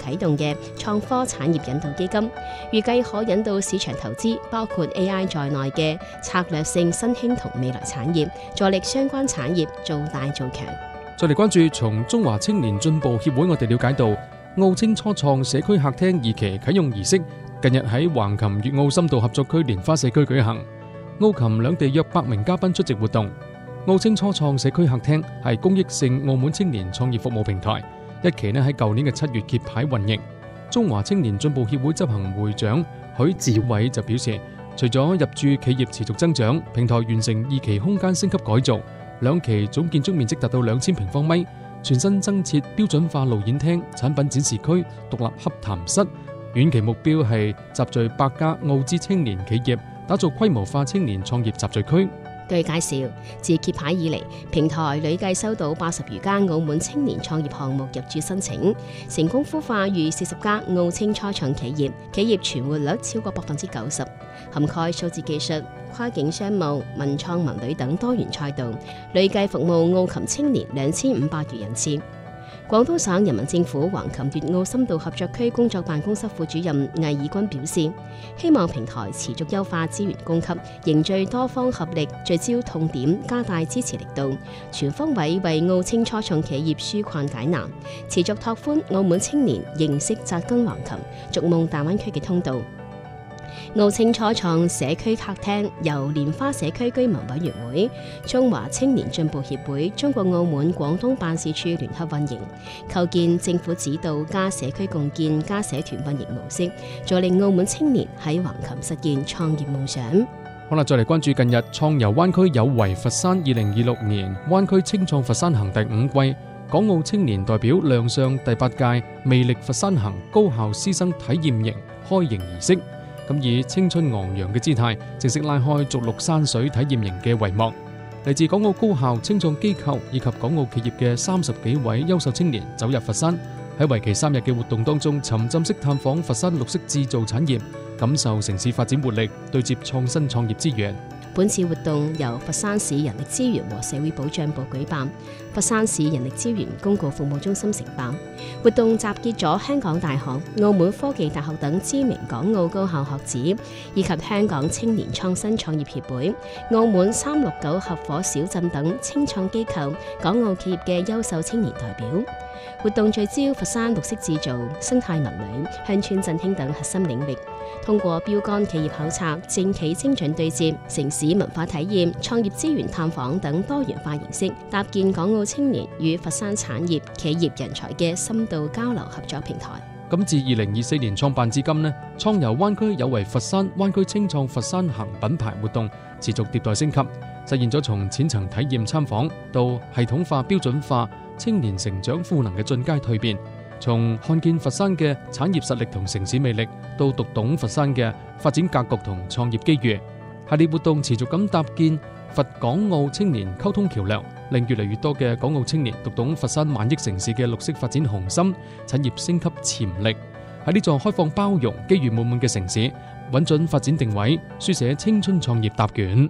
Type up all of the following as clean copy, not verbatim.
啟動嘅創科產業引導基金，預計可引導市場投資包括 AI 在內嘅策略性新興同未來產業，助力相關產業做大做強。 再嚟關注從中華青年進步協會，我哋了解到澳青初創社區客廳2期啟用儀式近日喺橫琴粵澳深度合作區蓮花社區舉行，澳琴兩地約100名嘉賓出席活動。澳青初創社區客廳係公益性澳門青年創業服務平台，一期喺舊年嘅7月揭牌運營。中華青年進步協會執行會長許志偉就表示，除咗入駐企業持續增長，平台完成2期空間升級改造，2期總建築面積達到2000平方米，全新增設標準化路演廳、產品展示區、獨立洽談室。遠期目標係集聚100家澳資青年企業，打造規模化青年創業集聚區。 據介紹，自揭牌以嚟，平台累計收到80餘家澳門青年創業項目入駐申請，成功孵化逾40家澳青初創企業，企業存活率超過90%，涵蓋數字技術、跨境商務、文創文旅等多元賽道，累計服務澳琴青年2500餘人次。廣東省人民政府橫琴粵澳深度合作區工作辦公室副主任魏以軍表示，希望平台持續優化資源供給，凝聚多方合力，聚焦痛點，加大支持力度，全方位為澳青初創企業紓困解難，持續拓寬澳門青年認識扎根橫琴、逐夢大灣區嘅通道。澳青初創社區客廳由蓮花社區居民委員會、中華青年進步協會、中國澳門廣東辦事處聯合運營，構建政府指導加社區共建加社團運營模式，助力澳門青年喺橫琴實現創業夢想。 好啦，再嚟關注近日創遊灣區有為佛山2026年灣區青創佛山行第5季，港澳青年代表亮相第8屆魅力佛山行高校師生體驗營開營儀式。咁以青春昂揚嘅姿態，正式拉開逐鹿山水體驗營嘅帷幕。嚟自港澳高校、青創機構以及港澳企業嘅30幾位優秀青年走入佛山，喺為期3日嘅活動當中，沉浸式探訪佛山綠色製造產業，感受城市發展活力，對接創新創業資源。 本次活動由佛山市人力資源和社會保障部舉辦，佛山市人力資源公共服務中心承辦。活動集結咗香港大學、澳門科技大學等知名港澳高校學子，以及香港青年創新創業協會、澳門369合夥小鎮等青創機構、港澳企業嘅優秀青年代表。活動聚焦佛山綠色製造、生態文旅、鄉村振興等核心領域，通過標杆企業考察、政企精準對接、城市文化體驗、創業資源探訪等多元化形式，搭建港澳青年與佛山產業企業人才嘅深度交流合作平台。 咁自2024年創辦至今呢，創遊灣區有為佛山灣區青創佛山行品牌活動持續迭代升級，實現咗從淺層體驗參訪到系統化標準化青年成長賦能嘅進階蛻變，從看見佛山嘅產業實力同城市魅力，到讀懂佛山嘅發展格局同創業機遇。系列活動持續咁搭建佛港澳青年溝通橋梁，令越嚟越多嘅港澳青年讀懂佛山萬億城市嘅綠色發展雄心、產業升級潛力。喺呢座開放包容、機遇滿滿嘅城市，穩準發展定位，書寫青春創業答卷。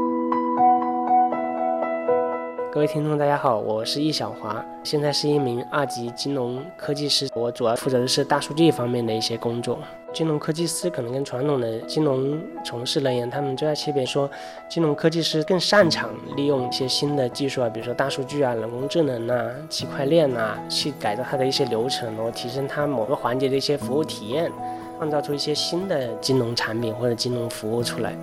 各位聽眾大家好，我是易小華，現在是一名2級金融科技師，我主要負責的是大數據方面的一些工作。金融科技師可能跟傳統的金融從事人員，他們最大區別說，金融科技師更擅長利用一些新的技術啊，比如說大數據啊、人工智能啊、區塊鏈啊，去改造它的一些流程，然後提升它某個環節的一些服務體驗，創造出一些新的金融產品或者金融服務出來。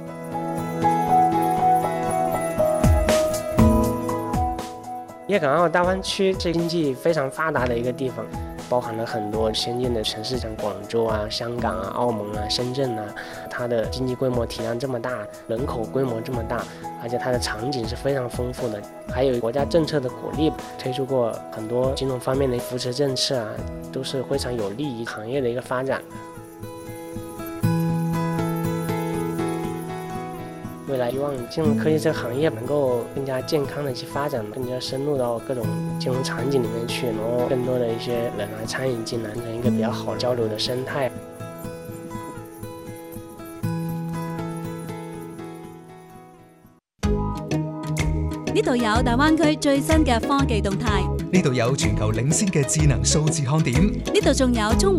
粵港澳大灣區是經濟非常發達的一個地方，包含了很多先進的城市，像廣州啊、香港啊、澳門啊、深圳啊，它的經濟規模體量這麼大，人口規模這麼大，而且它的場景是非常豐富的，還有國家政策的鼓勵，推出過很多金融方面的扶持政策啊，都是非常有利於行業的一個發展。未來希望金融科技這個行業能夠更加健康的去發展，更加深入到各種金融場景裡面去，然後更多的一些人來參與進來，成一個比較好交流的生態。 呢度有大灣區最新嘅科技動態， 呢度有全球領先嘅智能數字看點， 呢度仲有充滿